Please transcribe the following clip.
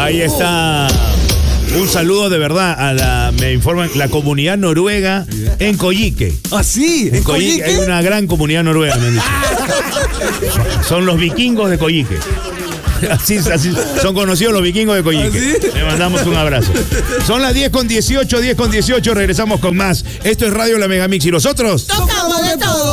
Ahí está. Un saludo de verdad me informan, la comunidad noruega en Coyique. ¿Ah, sí? ¿En Coyique? Hay una gran comunidad noruega, me han dicho. Son los vikingos de Coyique. Así son conocidos los vikingos de Coyique. ¿Ah, sí? Le mandamos un abrazo. Son las 10:18, regresamos con más. Esto es Radio La Megamix y nosotros tocamos de todo.